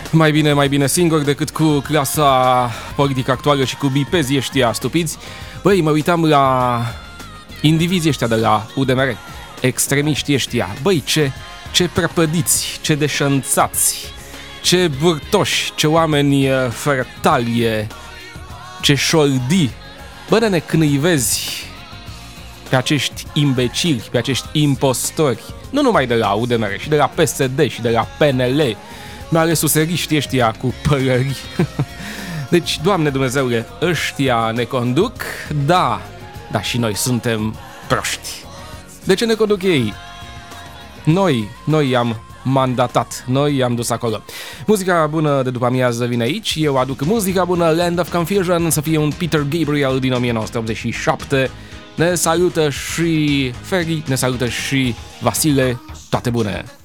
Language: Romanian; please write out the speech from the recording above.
Mai bine singur decât cu clasa politică actuală și cu bipezii ăștia stupiți. Băi, mă uitam la indivizii ăștia de la UDMR, extremiștii ăștia. Băi, ce prăpădiți, ce deșanțați, ce burtoși, ce oameni fertali, ce șoldii. Bă, nene, când îi vezi pe acești imbecili, pe acești impostori, nu numai de la UDMR, și de la PSD și de la PNL, mai ales suseriștii ăștia cu părării. Deci, Doamne Dumnezeule, ăștia ne conduc, da, dar și noi suntem proști. De ce ne conduc ei? Noi i-am mandatat, noi i-am dus acolo. Muzica bună de după amiază vine aici, eu aduc muzica bună, Land of Confusion, să fie un Peter Gabriel din 1987. Ne salută și Ferry, ne salută și Vasile, toate bune!